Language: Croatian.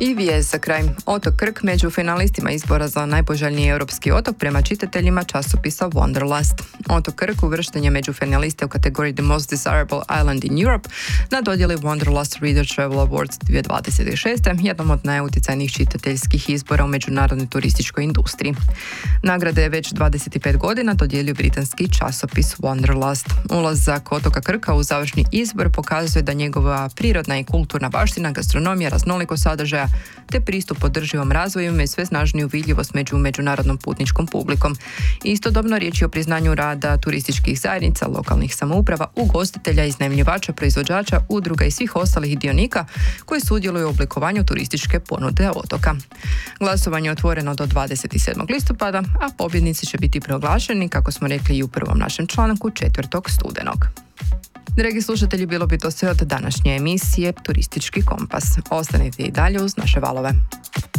I vijest za kraj. Otok Krk među finalistima izbora za najpoželjniji europski otok prema čitateljima časopisa Wanderlust. Otok Krk uvršten je među finaliste u kategoriji The Most Desirable Island in Europe na dodjeli Wanderlust Reader Travel Awards 2026. jednom od najutjecajnijih čitateljskih izbora u međunarodnoj turističkoj industriji. Nagrade je već 25 godina dodijelio britanski časopis Wanderlust. Ulazak otoka Krka u završni izbor pokazuje da njegova prirodna i kulturna baština, gastronomija, raznolikost sadržaja te pristup održivom razvoju imaju sve snažniju vidljivost među međunarodnom putničkom publikom. Istodobno riječ je o priznanju rada turističkih zajednica, lokalnih samouprava, ugostitelja, iznajmljivača, proizvođača, udruga i svih ostalih dionika koji sudjeluju u oblikovanju turističke ponude otoka. Glasovanje je otvoreno do 27. listopada, a pobjednici će biti proglašeni, kako smo rekli i u prvom našem članku, 4. studenog. Dragi slušatelji, bilo bi to sve od današnje emisije Turistički kompas. Ostanite i dalje uz naše valove.